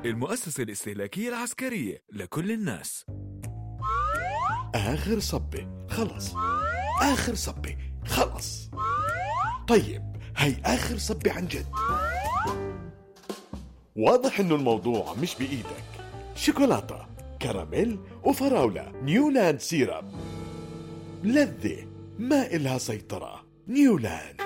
المؤسسة الاستهلاكية العسكرية لكل الناس. آخر صبة خلص، آخر صبة خلص. طيب هاي آخر صبة عن جد. واضح إنه الموضوع مش بإيدك. شوكولاتة، كراميل وفراولة، نيولاند سيرب، لذة ما إلها سيطرة. نيولاند.